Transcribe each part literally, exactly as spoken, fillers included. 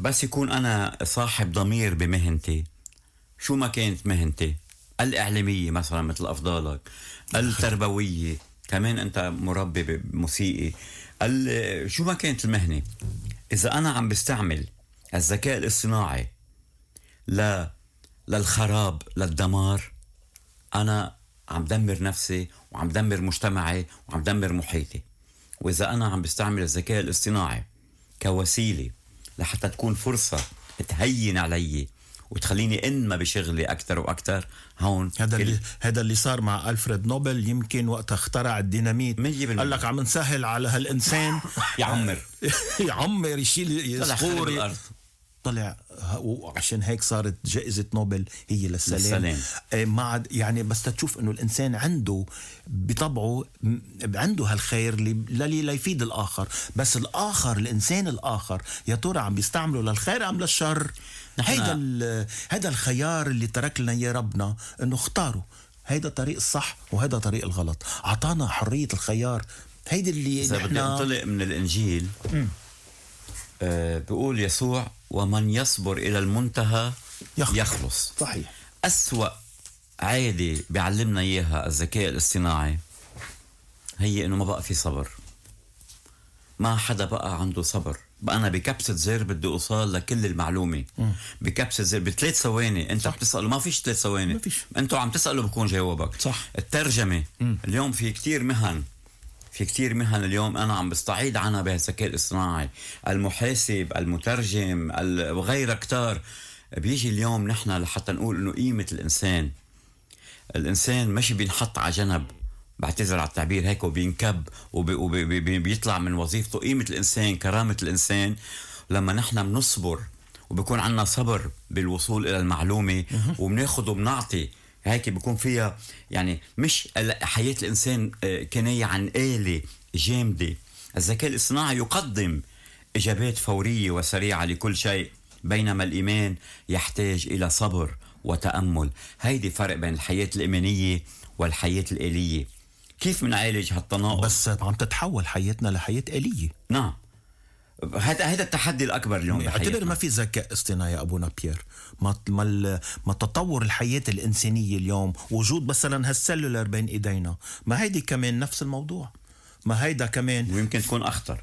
بس يكون أنا صاحب ضمير بمهنتي، شو ما كانت مهنتي، الإعلامية مثلا مثل أفضالك، التربوية كمان أنت مربي موسيقي، شو ما كانت المهنة، إذا أنا عم بستعمل الذكاء الاصطناعي ل... للخراب للدمار، أنا عم دمر نفسي وعم دمر مجتمعي وعم دمر محيطي. وإذا أنا عم بستعمل الذكاء الاصطناعي كوسيلة لحتى تكون فرصة تهين علي وتخليني انما بشغلي اكثر واكثر، هون هذا اللي هذا اللي صار مع ألفريد نوبل يمكن وقت اخترع الديناميت. قال لك عم نسهل على هالانسان يعمر يعمر يشيل يسخور، طلع وعشان هيك صارت جائزة نوبل هي للسلام. للسلام. مع يعني بس تشوف انه الانسان عنده بطبعه عنده هالخير اللي ليفيد الاخر، بس الاخر الانسان الاخر يا ترى عم بيستعمله للخير ام للشر؟ هيدا هذا الخيار اللي ترك لنا يا ربنا انه اختاروا هيدا طريق الصح وهذا طريق الغلط، اعطانا حرية الخيار. هيدا اللي اذا بدي انطلق من الانجيل آه بيقول يسوع ومن يصبر إلى المنتهى يخلص, يخلص. صحيح. أسوأ عادة بيعلمنا إياها الذكاء الاصطناعي هي إنه ما بقى في صبر، ما حدا بقى عنده صبر. بقى أنا بكبسة زر بدي أوصل لكل المعلومة، بكبسة زر بثلاث ثواني أنت صح. بتسأله ما فيش ثلاث ثواني، أنتوا عم تسأله بكون جوابك صح. الترجمة م. اليوم في كتير مهن في كتير مهن اليوم أنا عم بستعيد عنها بهالذكاء الاصطناعي، المحاسب، المترجم، وغيرها كتار. بيجي اليوم نحن لحتى نقول إنه قيمة الإنسان الإنسان مش بينحط على جنب، بعتذر على التعبير هيك، وبينكب وبيطلع من وظيفته. قيمة الإنسان، كرامة الإنسان لما نحن بنصبر وبيكون عنا صبر بالوصول إلى المعلومة وبناخد وبنعطي، هيك بيكون فيها يعني مش حياة الإنسان كناية عن آلة جامدة. الذكاء الاصطناعي يقدم إجابات فورية وسريعة لكل شيء، بينما الإيمان يحتاج إلى صبر وتأمل. هيدي فرق بين الحياة الإيمانية والحياة الآلية. كيف منعالج هالتناقض؟ بس عم تتحول حياتنا لحياة آلية. نعم، هذا هذا التحدي الأكبر اليوم. اعتبر ما في ذكاء اصطناعي أبونا بيير، ما ما ما تطور الحياة الإنسانية اليوم، وجود مثلا هالسلولر بين إيدينا، ما هيدي كمان نفس الموضوع، ما هيدا كمان ويمكن تكون أخطر.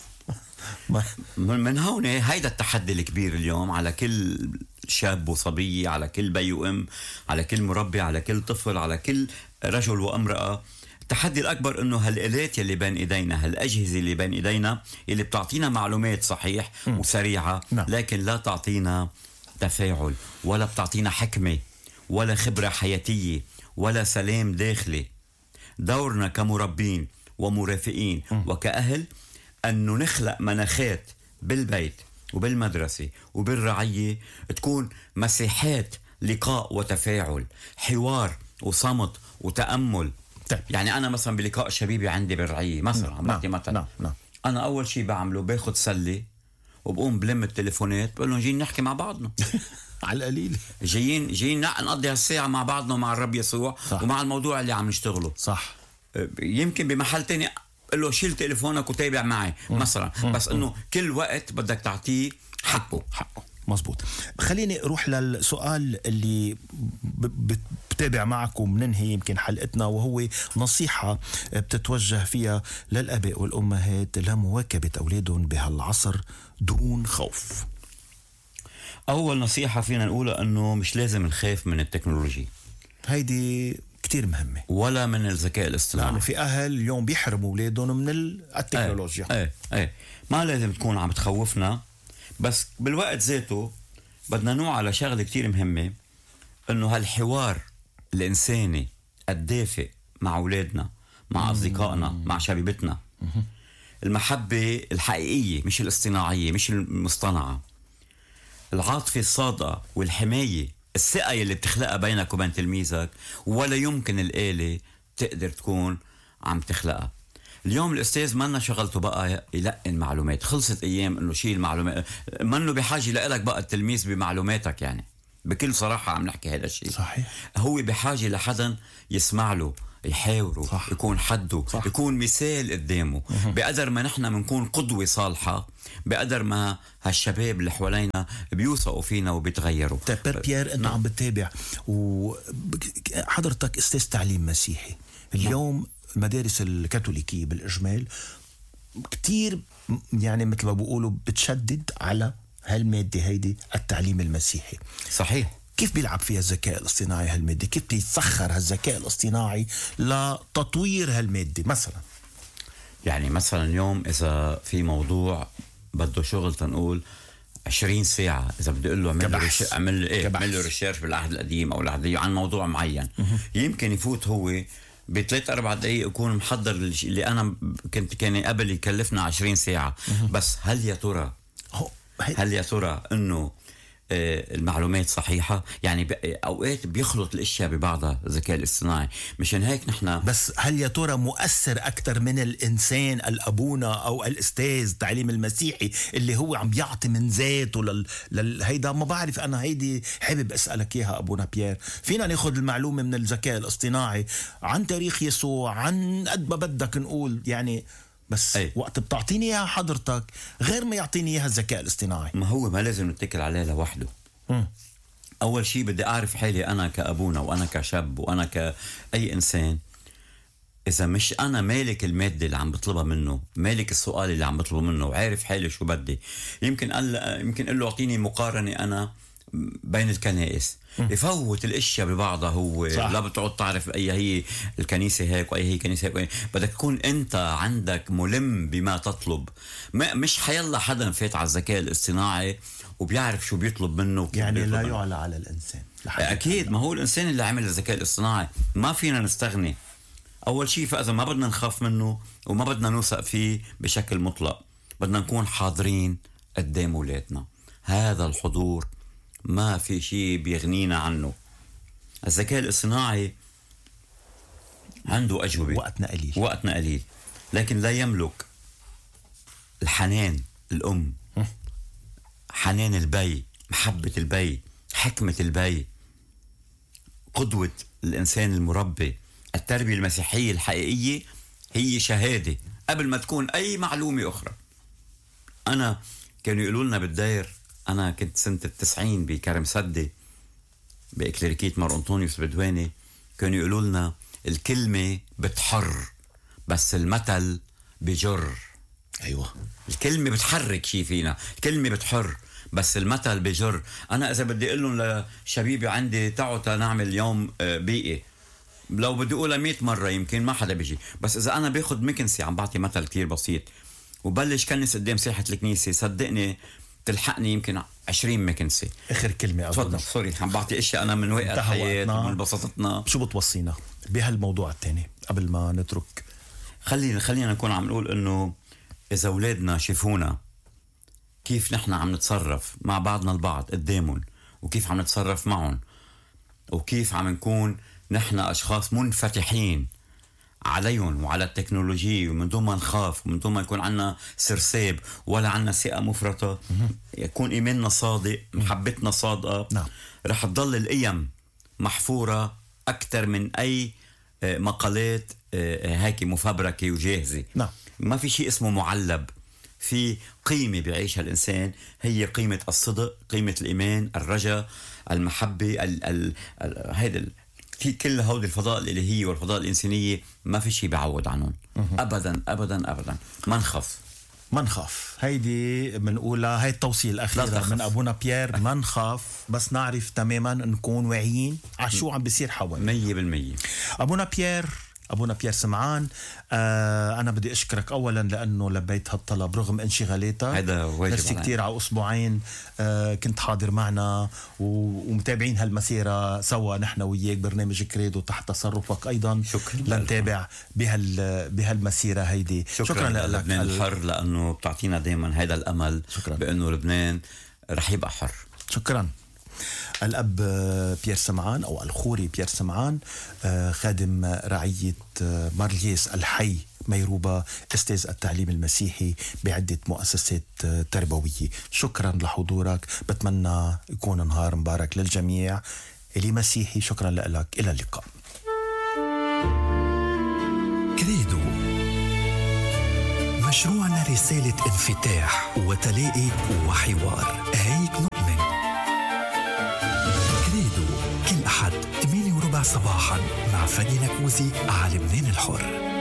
من هون هيدا التحدي الكبير اليوم على كل شاب وصبية، على كل بي وأم، على كل مربي، على كل طفل، على كل رجل وامرأة. التحدي الأكبر إنه هالآلات يلي بين إيدينا، هالأجهزة اللي بين إيدينا اللي بتعطينا معلومات صحيح م. وسريعة م. لكن لا تعطينا تفاعل، ولا بتعطينا حكمة، ولا خبرة حياتية، ولا سلام داخلي. دورنا كمربين ومرافقين م. وكأهل أنه نخلق مناخات بالبيت وبالمدرسة وبالرعية تكون مساحات لقاء وتفاعل، حوار وصمت وتأمل. يعني أنا مثلا بلقاء شبيبي عندي بالرعية مثلا عم بحكي مثلا نعم نعم. أنا أول شيء بعمله باخد سلة وبقوم بلم التليفونات بقول لهم جايين نحكي مع بعضنا. على القليل جايين جايين نقضي هالساعة مع بعضنا ومع الرب يسوع صح. ومع الموضوع اللي عم نشتغله صح. يمكن بمحل تاني قل له شيل تليفونك وتابع معي مثلا، بس إنه كل وقت بدك تعطيه حقه حقه. مزبوط. خليني اروح للسؤال اللي بتابع معكم ننهي يمكن حلقتنا، وهو نصيحة بتتوجه فيها للآباء والأمهات لمواكبة أولادهم بهالعصر دون خوف. أول نصيحة فينا نقولها أنه مش لازم نخاف من التكنولوجيا، هيدي كتير مهمة، ولا من الذكاء الاصطناعي. يعني في أهل اليوم بيحرموا أولادهم من التكنولوجيا. ايه ايه ما لازم تكون عم تخوفنا، بس بالوقت ذاته بدنا نوع على شغلة كتير مهمة، انه هالحوار الانساني الدافئ مع اولادنا، مع اصدقائنا، مع شبيبتنا، المحبة الحقيقية مش الاصطناعية مش المصطنعة، العاطفة الصادقة والحماية، الثقة اللي بتخلقها بينك وبين تلميذك، ولا يمكن الآلة تقدر تكون عم تخلقها. اليوم الأستاذ منا شغلته بقى يلقن معلومات، خلصت أيام إنه شيل معلومات، منه بحاجة لإلك بقى التلميذ بمعلوماتك. يعني بكل صراحة عم نحكي هذا الشيء صحيح. هو بحاجة لحدا يسمع له، يحاوروا، صح. يكون حده، صح. يكون مثال قدامه. بقدر ما نحن بنكون قدوة صالحة، بقدر ما هالشباب اللي حوالينا بيوثقوا فينا وبيتغيروا. تابر بيير انت عم بتتابع وحضرتك استاذ تعليم مسيحي اليوم. المدارس الكاثوليكية بالاجمال كتير يعني مثل ما بيقولوا بتشدد على هالمادة هيدي التعليم المسيحي. صحيح. كيف بيلعب فيها الذكاء الاصطناعي هالمادة؟ كيف بيسخر هالذكاء الاصطناعي لتطوير هالمادة مثلا؟ يعني مثلا اليوم إذا في موضوع بده شغل تنقول عشرين ساعة، إذا بدي أقول له اعمل رش... اعمل إيه اعمل له ريسيرش بالعهد القديم أو العهد عن موضوع معين، يمكن يفوت هو بثلاث أربع دقايق يكون محضر اللي أنا كنت كان قبل يكلفنا عشرين ساعة. بس هل يا ترى هل يا ترى إنه المعلومات صحيحة؟ يعني أوقات بيخلط الأشياء ببعضها الذكاء الاصطناعي. مشان هيك نحن بس هل يا ترى مؤثر أكتر من الإنسان الأبونا أو الأستاذ التعليم المسيحي اللي هو عم بيعطي من ذاته لل... لل... هيدا ما بعرف أنا. هيدي حابب أسألك إياها أبونا بيير. فينا ناخد المعلومة من الذكاء الاصطناعي عن تاريخ يسوع، عن قد ما بدك نقول يعني، بس أي. وقت بتعطيني اياها حضرتك غير ما يعطيني اياها الذكاء الاصطناعي. ما هو ما لازم نتكل عليه لوحده. م. اول شيء بدي اعرف حالي انا كابونا وانا كشاب وانا كاي انسان. اذا مش انا مالك الماده اللي عم بطلبها منه، مالك السؤال اللي عم بطلبه منه، وعارف حالي شو بدي، يمكن قال يمكن اقول له اعطيني مقارنه انا بين الكنائس. يفوت الاشياء ببعضها هو. صح. لا بتقعد تعرف اي هي الكنيسه هيك واي هي كنيسه هيك. بدك تكون انت عندك ملم بما تطلب. ما مش حيلا حدا فات على الذكاء الاصطناعي وبيعرف شو بيطلب منه. يعني لا يعلى على الانسان. اكيد ما هو الانسان اللي عمل الذكاء الاصطناعي، ما فينا نستغني. اول شيء فاذا ما بدنا نخاف منه وما بدنا نوثق فيه بشكل مطلق، بدنا نكون حاضرين قدام اولادنا. هذا الحضور ما في شيء بيغنينا عنه. الذكاء الاصطناعي عنده أجوبة. وقتنا قليل وقتنا قليل لكن لا يملك الحنان الأم، حنان البي، محبة البي، حكمة البي، قدوة الإنسان المربي. التربية المسيحية الحقيقية هي شهادة قبل ما تكون أي معلومة أخرى. أنا كانوا يقولوا لنا بالداير، أنا كنت سنة التسعين بكرم سدة بإكليريكية مار أنطونيوس بدواني، كانوا يقولوا لنا الكلمة بتحر بس المثل بجر. أيوة، الكلمة بتحرك شي فينا، الكلمة بتحر بس المثل بجر. أنا إذا بدي أقول لهم لشبيبي عندي تعوا نعمل اليوم بيئة، لو بدي أقولها مئة مرة يمكن ما حدا بيجي. بس إذا أنا باخد مكنسي، عم بعطي مثل كتير بسيط، وبلش كنس قدام ساحة الكنيسة، صدقني تلحقني يمكن عشرين مكنسة. آخر كلمة تفضل. سوري عم بعطي اشياء انا من وقت الحياة ومن بساطتنا. شو بتوصينا بهالموضوع الثاني قبل ما نترك؟ خلينا خلينا نكون عم نقول انه اذا اولادنا شافونا كيف نحن عم نتصرف مع بعضنا البعض قدامهم، وكيف عم نتصرف معهم، وكيف عم نكون نحن اشخاص منفتحين عليهم وعلى التكنولوجيا، ومن دون ما نخاف ومن دون ما يكون عنا سرساب ولا عنا ثقة مفرطة، يكون إيماننا صادق، محبتنا صادقة. نعم. رح تضل القيم محفورة أكثر من أي مقالات هيك مفبركة وجاهزة. نعم. ما في شيء اسمه معلب. في قيمة بيعيشها الإنسان، هي قيمة الصدق، قيمة الإيمان، الرجاء، المحبة، ال ال ال هيدا في كل هودي الفضاء الإلهية والفضاء الإنسانية ما في شيء بيعوض عنهم. أبدا أبدا أبدا. ما نخاف ما نخاف. هيدي بنقولها، هاي التوصية الأخيرة من أبونا بيير. ما نخاف بس نعرف تماما نكون واعيين على شو عم بيصير حوالينا. مية بالمية. أبونا بيير أبونا بيير سمعان، آه أنا بدي أشكرك أولا لأنه لبيت هالطلب رغم انشغالاتك. هذا واجب. ميرسي كتير على أسبوعين آه كنت حاضر معنا ومتابعين هالمسيرة سوا نحن وياك، برنامج كريدو تحت تصرفك أيضا. شكرا. لنتابع بهال بهالمسيرة هيدي. شكرا, شكرا لك لبنان الحر، لأنه بتعطينا دايما هذا الأمل. شكرا. بأنه لبنان رح يبقى حر. شكرا. الأب بيير سمعان أو الخوري بيير سمعان، خادم رعية مارليس الحي ميروبا، أستاذ التعليم المسيحي بعدة مؤسسات تربوية. شكرا لحضورك، بتمنى يكون نهار مبارك للجميع. إلي مسيحي، شكرا لك، إلى اللقاء. كريدو، مشروعنا رسالة انفتاح وتلاقي وحوار، هيك نؤمن. كريدو كل أحد ثمانية وربع صباحا مع فادي نكوزي على لبنان الحر.